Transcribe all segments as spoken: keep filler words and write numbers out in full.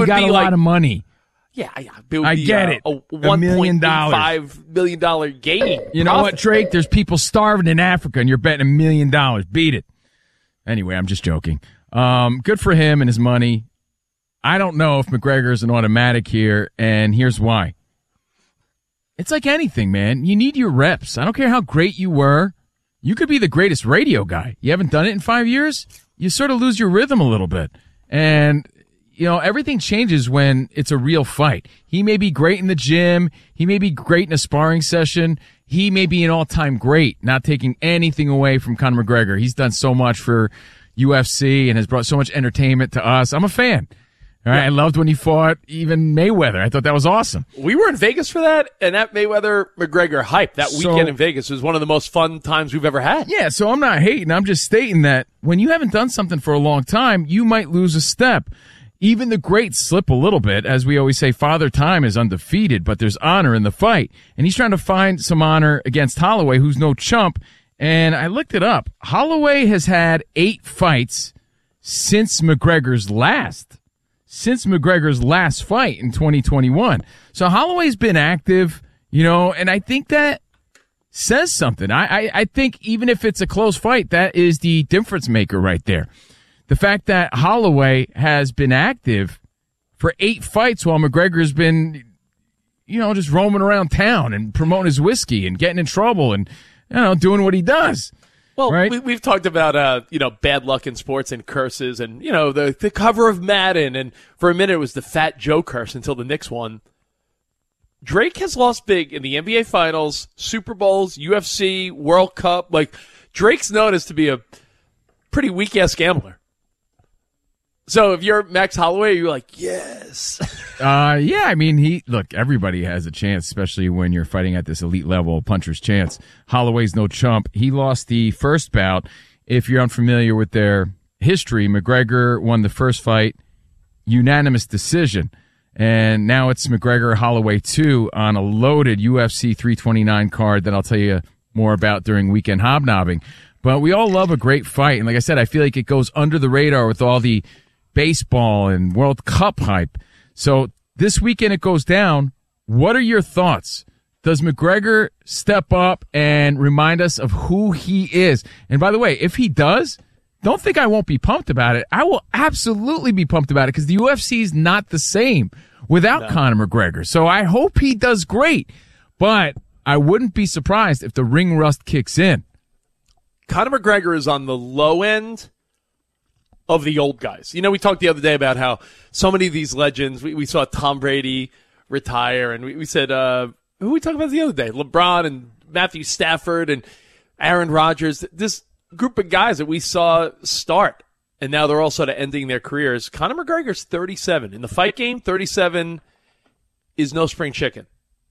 would got be a like, lot of money. Yeah, yeah. It would I be, get uh, it. A A one million point dollars. five million dollar gain. You know profit. what, Drake? There's people starving in Africa, and you're betting a million dollars. Beat it. Anyway, I'm just joking. Um, good for him and his money. I don't know if McGregor is an automatic here, and here's why. It's like anything, man. You need your reps. I don't care how great you were. You could be the greatest radio guy. You haven't done it in five years, you sort of lose your rhythm a little bit. And, you know, everything changes when it's a real fight. He may be great in the gym. He may be great in a sparring session. He may be an all-time great, not taking anything away from Conor McGregor. He's done so much for U F C and has brought so much entertainment to us. I'm a fan. All right, yeah. I loved when he fought even Mayweather. I thought that was awesome. We were in Vegas for that, and that Mayweather-McGregor hype, that So, weekend in Vegas was one of the most fun times we've ever had. Yeah, so I'm not hating. I'm just stating that when you haven't done something for a long time, you might lose a step. Even the greats slip a little bit. As we always say, Father Time is undefeated, but there's honor in the fight. And he's trying to find some honor against Holloway, who's no chump. And I looked it up. Holloway has had eight fights since McGregor's last. Since McGregor's last fight in twenty twenty-one. So Holloway's been active, you know, and I think that says something. I, I, I think even if it's a close fight, that is the difference maker right there. The fact that Holloway has been active for eight fights while McGregor's been, you know, just roaming around town and promoting his whiskey and getting in trouble and, you know, doing what he does. Well, right? we, we've talked about, uh, you know, bad luck in sports and curses and, you know, the, the cover of Madden. And for a minute, it was the Fat Joe curse until the Knicks won. Drake has lost big in the N B A Finals, Super Bowls, U F C, World Cup. Like, Drake's known as to be a pretty weak-ass gambler. So if you're Max Holloway, you're like, yes. uh, yeah, I mean, he look, everybody has a chance, especially when you're fighting at this elite level, puncher's chance. Holloway's no chump. He lost the first bout. If you're unfamiliar with their history, McGregor won the first fight, unanimous decision. And now it's McGregor Holloway two on a loaded U F C three twenty-nine card that I'll tell you more about during Weekend Hobnobbing. But we all love a great fight. And like I said, I feel like it goes under the radar with all the baseball and World Cup hype. So this weekend it goes down. What are your thoughts? Does McGregor step up and remind us of who he is? And by the way, if he does, don't think I won't be pumped about it. I will absolutely be pumped about it because the U F C is not the same without no. Conor McGregor. So I hope he does great, but I wouldn't be surprised if the ring rust kicks in. Conor McGregor is on the low end of the old guys. You know, we talked the other day about how so many of these legends, we, we saw Tom Brady retire, and we, we said, uh, who we talked about the other day? LeBron and Matthew Stafford and Aaron Rodgers. This group of guys that we saw start, and now they're all sort of ending their careers. Conor McGregor's thirty-seven. In the fight game, thirty-seven is no spring chicken.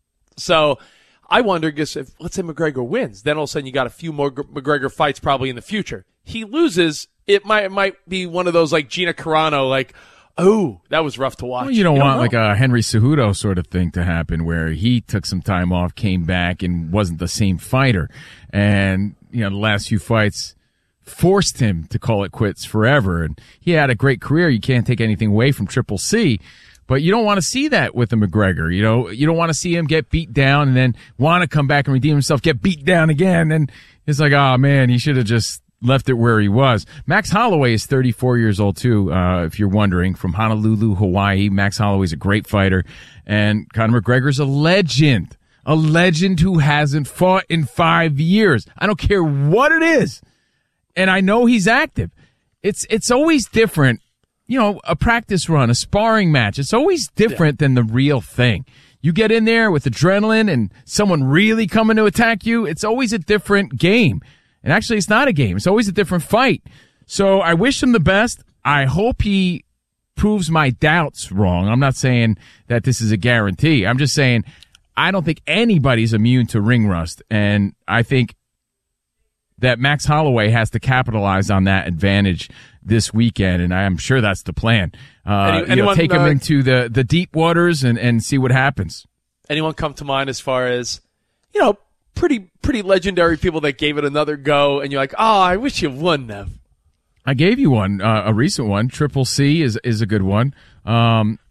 So I wonder, guess if, let's say McGregor wins, then all of a sudden you got a few more McGregor fights probably in the future. He loses, it might it might be one of those like Gina Carano, like, oh, that was rough to watch. Well, you don't you want don't like a Henry Cejudo sort of thing to happen where he took some time off, came back, and wasn't the same fighter. And, you know, the last few fights forced him to call it quits forever. And he had a great career. You can't take anything away from Triple C. But you don't want to see that with a McGregor. You know, you don't want to see him get beat down and then want to come back and redeem himself, get beat down again. And it's like, oh, man, he should have just left it where he was. Max Holloway is thirty-four years old, too, uh, if you're wondering, from Honolulu, Hawaii. Max Holloway's a great fighter. And Conor McGregor's a legend, a legend who hasn't fought in five years. I don't care what it is. And I know he's active. It's it's always different. You know, a practice run, a sparring match, it's always different than the real thing. You get in there with adrenaline and someone really coming to attack you, it's always a different game. And actually, it's not a game. It's always a different fight. So I wish him the best. I hope he proves my doubts wrong. I'm not saying that this is a guarantee. I'm just saying I don't think anybody's immune to ring rust. And I think that Max Holloway has to capitalize on that advantage this weekend, and I'm sure that's the plan. Uh, Any, you know, take uh, him into the, the deep waters and, and see what happens. Anyone come to mind as far as, you know, pretty pretty legendary people that gave it another go, and you're like, oh, I wish you won them. I gave you one, uh, a recent one. Triple C is is a good one. Um,